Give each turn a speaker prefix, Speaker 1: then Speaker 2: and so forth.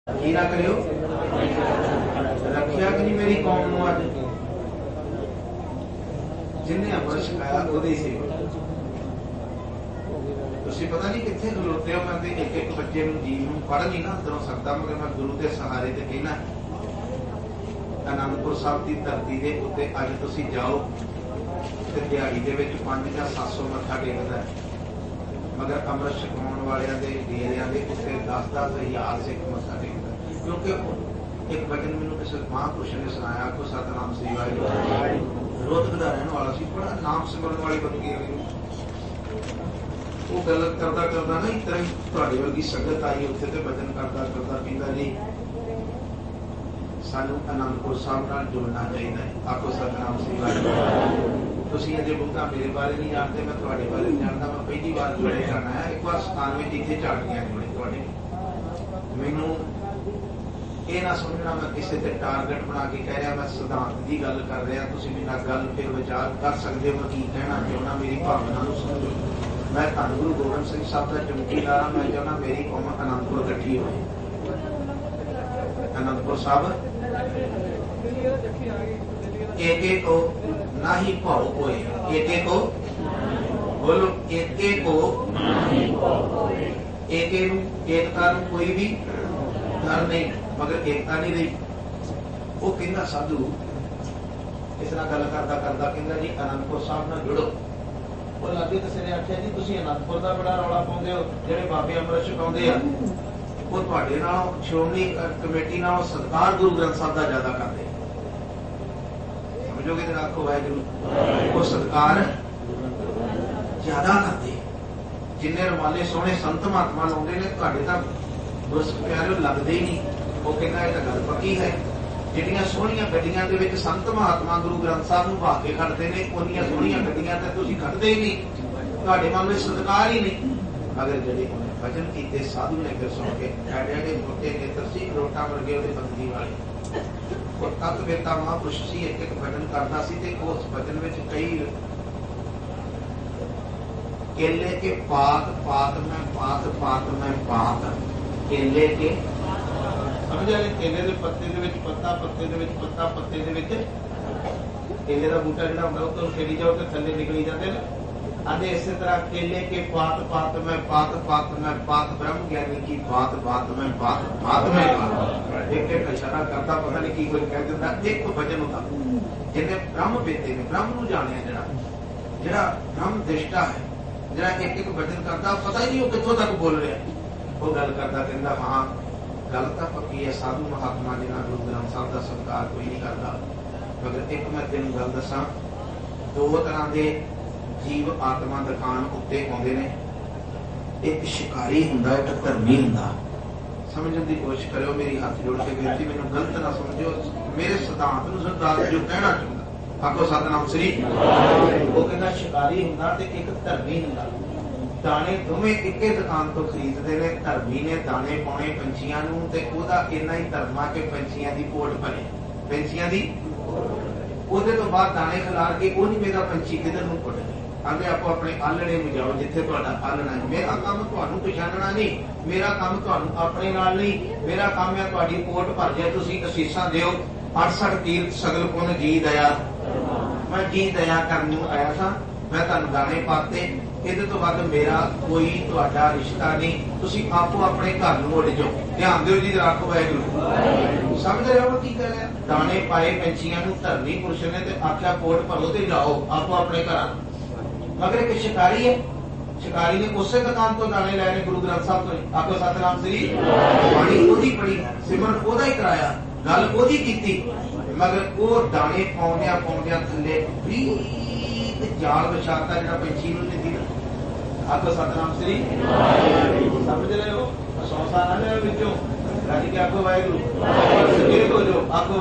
Speaker 1: की ना करियो रखिया कि नहीं मेरी कौम नूं अज जिन्हें अमृत छकाया ओदी सेवा तुसीं पता नहीं कित्थे खलोते हो। मैं एक एक बच्चे नूं जी नूं पढ़ नहीं ना अंदरों सकता मगर मैं गुरु के सहारे ते कहना आनंदपुर साहब की धरती के उत्ते अज तुसीं जाओ ते दिहाड़ी दे विच 500 ਜਾਂ 700 मत्था टेकदा मगर अमृत छकाउण वालियां दे डेरियां दे उत्ते 10-10 हज़ार सिख मत्था टेकदा। क्योंकि एक वचन मैनूं किसी महापुरुष ने सुनाया को सतनाम श्री वाहिगुरू रोहतक दा रहण वाला सी बड़ा नाम सिमरन वाली बंदगी वो गल करदा करदा ना इस तरह तुहाडे वर्गी संगत आई उत्थे ते वचन करदा करदा कहंदा जी सानू आनंदपुर साहब नाल जुड़ना चाहिए है। आखो सतनाम श्री वाहिगुरू। तुसीं अजे बहुता मेरे बारे नहीं जानते मैं तुहाडे बारे नहीं जानता। मैं पहली बार जुड़े जाना है एक बार 97 इत्थे झाड़ियां जुड़े तुहाडे मैनूं ये ना समझना मैं किसी से टारगेट बना के कह रहा मैं सिद्धांत की गल कर रहा तुसीं मेरे नाल गल फिर विचार कर सकते हो। मैं की कहना चाहुंदा मेरी भावना नूं समझो। मैं धन गुरु गोबिंद सिंह साहब का चमकीदार मैं चाहना मेरी कौम आनंदपुर इकट्ठी होए। आनंदपुर साहब एक एक को ना ही भाव होए एक एक को बोलो एक एक को एक एकता कोई भी डर नहीं मगर एकता नहीं रही। वो कहना साधु इस तरह गल करता करता कहना जी आनंदपुर साहब नाल जुड़ो। वो लागे किसी ने आख्या जी तुसीं आनंदपुर का बड़ा रौला पाउंदे हो जिहड़े बाबे अमृत छकाउंदे आ वो तुहाडे नाल श्रोमणी कमेटी नाल सत्कार गुरु ग्रंथ साहब का ज्यादा करदे समझोगे तो आखो वाहिगुरू वो सत्कार ज्यादा करदे जिन्ने रवाले सोहणे संत महात्मा लाउंदे ने तुहाडे तां गुरसिख प्यारे लगदे ही नहीं। वो कहना यह गल पक्की है जिहड़ियां सोहणियां गड्डियां दे विच संत महात्मा गुरु ग्रंथ साहब नूं बहा के खड़दे ने उन्नियां सोहणियां गड्डियां ते तुसीं खड़दे ही नहीं तुहाडे मन विच सत्कार ही नहीं। अगर जिहड़े भजन कीते साधु ने फिर सुन के एडे मोटे नेत्र सी रोटा वर्गे उहदे बंदगी वाले और तत्वेता महापुरुष सी एक एक भजन करदा सी ते उस भजन विच कई केले के पात पात में पात पात में पात केले के समझ आए केले के पत्ते दे विच पत्ता पत्ते दे विच पत्ता पत्ते दे विच केले का बूटा जिहड़ा हुंदा उस तों छेड़ी जाओ ते थल्ले निकली जांदे ने आदे इसी तरह केले के पात पात में पात ब्रह्म ज्ञानी की बात बात में बात बात में एक एक इशारा करता पता नहीं की कोई कह दिंदा एक भजन होता जिन्हें ब्रह्म बेते ने ब्रह्म नूं जाणिया जिहड़ा ब्रह्म दृष्टा है जिहड़ा एक एक भजन करता पता ही नहीं वो कित्थों तक बोल रहा है। वो गल करता कहंदा हाँ गल तां पक्की है साधु महात्मा जिन्हां गुरु ग्रंथ साहब का सत्कार कोई नहीं करता मगर एक मैं तेनूं गल दसां दो तरह के जीव आत्मा दुकान उत्ते आउंदे ने एक शिकारी हुंदा एक धर्मी हुंदा। समझण की कोशिश करो मेरी हाथ जोड़ के बेनती मैनूं गलत ना समझो मेरे सिद्धांत नूं सरदार जो कहना चाहुंदा आखो सतनाम श्री। वो कहना शिकारी हुंदा ते एक धर्मी हुंदा दाने दोवें इक्के दुकान तो खरीदते ने। धर्मी ने दाने पाने पंछियां नूं ते ओहदा इन्ना ही धर्मा के पंछियां दी पोट भरे पंछियां दी ओहदे तो बाद दाने खिलार के वो नहीं मेरा पंछी किधर नूं पुट आगे आपो अपने आलणे में जाओ जिथे तुहाडा आलना है। मेरा काम तुहानूं पछाणना नहीं मेरा काम तुहानूं अपने नाल नहीं मेरा काम है तुहाडी पोट भर जाए तुसीं असीसां दिओ 68 तीर्थ सगल पुन जी दया मैं जी दया करन नूं आया था मैं तुहानूं दाने पाते ਇਹਦੇ ਤੋਂ ਵੱਧ ਮੇਰਾ ਕੋਈ ਤੁਹਾਡਾ ਰਿਸ਼ਤਾ ਨਹੀਂ। ਤੁਸੀਂ ਆਪੋ ਆਪਣੇ ਘਰ ਨੂੰ ਉੱਡ ਜਾਓ। ਧਿਆਨ ਦਿਓ ਜੀ ਰੱਖੋ ਵਾਹਿਗੁਰੂ ਸਮਝ ਰਹੇ ਹੋ ਕੀ ਕਹਿ ਰਿਹਾ। ਦਾਣੇ ਪਾਏ ਪੰਛੀਆਂ ਨੂੰ ਧਰਨੀ ਪੁਰਸ਼ ਨੇ ਤੇ ਆਖਿਆ ਕੋਟ ਭਰੋ ਤੇ ਜਾਓ ਆਪੋ ਆਪਣੇ ਘਰਾਂ। ਮਗਰ ਇੱਕ ਸ਼ਿਕਾਰੀ ਹੈ शिकारी ने उसे दुकान तो दाने लैने गुरु ग्रंथ साहब तो आपको सतनाम श्री बाणी ओदी पड़ी सिमरन ओदा ही कराया गल ओदी कीती मगर वो दाने पाउंदियां पाउंदियां थल्ले प्रीत जाल विछाता जिहड़ा पंछी नूं नहीं दिंदा। आपको सतनाम श्री समझ रहे हो सौसा ना विचों रज के आपको वाहिगुरू आपको